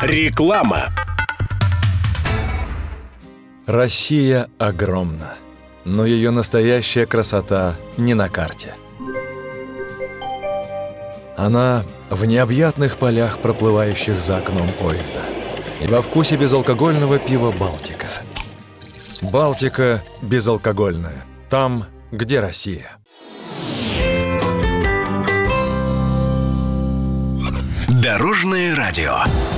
Реклама. Россия огромна, но ее настоящая красота не на карте. Она в необъятных полях, проплывающих за окном поезда, и во вкусе безалкогольного пива «Балтика». «Балтика» безалкогольная. Там, где Россия. Дорожное радио.